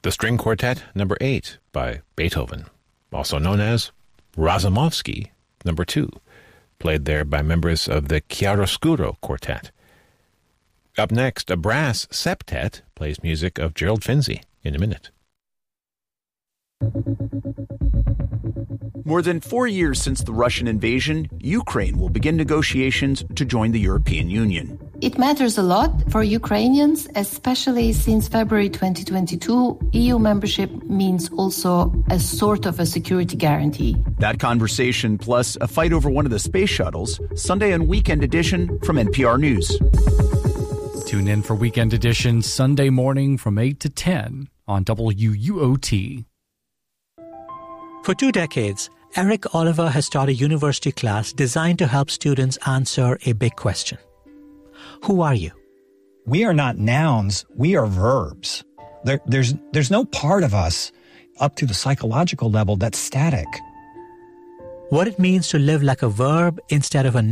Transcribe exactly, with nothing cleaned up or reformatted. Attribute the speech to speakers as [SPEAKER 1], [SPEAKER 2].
[SPEAKER 1] The String Quartet Number eight by Beethoven, also known as Razumovsky Number two, played there by members of the Chiaroscuro Quartet. Up next, a brass septet plays music of Gerald Finzi in a minute.
[SPEAKER 2] More than four years since the Russian invasion, Ukraine will begin negotiations to join the European Union.
[SPEAKER 3] It matters a lot for Ukrainians, especially since February twenty twenty-two, E U membership means also a sort of a security guarantee.
[SPEAKER 2] That conversation, plus a fight over one of the space shuttles, Sunday and Weekend Edition from N P R News.
[SPEAKER 4] Tune in for Weekend Edition Sunday morning from eight to ten on W U O T.
[SPEAKER 5] For two decades, Eric Oliver has taught a university class designed to help students answer a big question. Who are you?
[SPEAKER 6] We are not nouns, we are verbs. There, there's, there's no part of us up to the psychological level that's static.
[SPEAKER 5] What it means to live like a verb instead of a